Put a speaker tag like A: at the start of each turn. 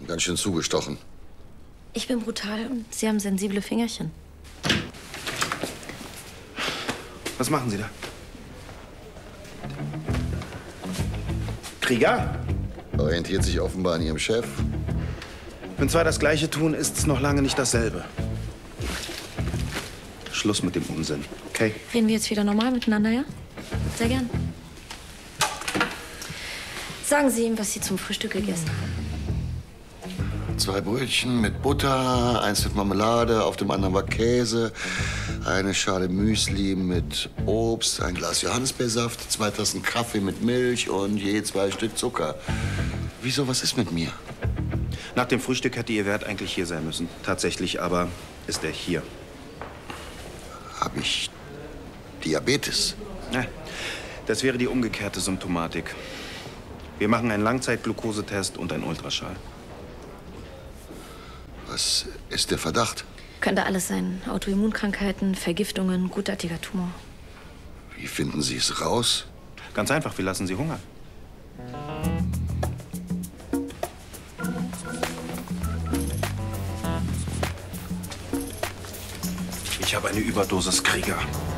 A: Ganz schön zugestochen.
B: Ich bin brutal und Sie haben sensible Fingerchen.
C: Was machen Sie da? Krieger?
A: Orientiert sich offenbar an Ihrem Chef.
C: Wenn zwei das Gleiche tun, ist es noch lange nicht dasselbe. Schluss mit dem Unsinn, okay?
B: Reden wir jetzt wieder normal miteinander, ja? Sehr gern. Sagen Sie ihm, was Sie zum Frühstück gegessen haben.
A: 2 Brötchen mit Butter, 1 mit Marmelade, auf dem anderen war Käse, eine Schale Müsli mit Obst, ein Glas Johannisbeersaft, 2 Tassen Kaffee mit Milch und je 2 Stück Zucker. Wieso, was ist mit mir?
C: Nach dem Frühstück hätte Ihr Wert eigentlich hier sein müssen. Tatsächlich aber ist er hier.
A: Habe ich Diabetes?
C: Nein, das wäre die umgekehrte Symptomatik. Wir machen einen Langzeitglukosetest und einen Ultraschall.
A: Was ist der Verdacht?
B: Könnte alles sein. Autoimmunkrankheiten, Vergiftungen, gutartiger Tumor.
A: Wie finden Sie es raus?
C: Ganz einfach, wir lassen Sie hungern. Ich habe eine Überdosis Krieger.